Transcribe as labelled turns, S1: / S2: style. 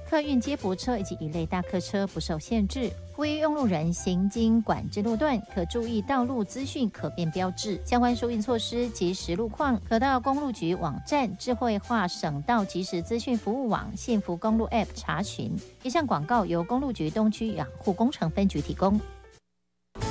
S1: 客运接驳车以及一类大客车不受限制。呼吁用路人行经管制路段，可注意道路资讯可变标志，相关疏运措施及时路况，可到公路局网站、智慧化省道即时资讯服务网、幸福公路 App 查询。以上广告由公路局东区养护工程分局提供。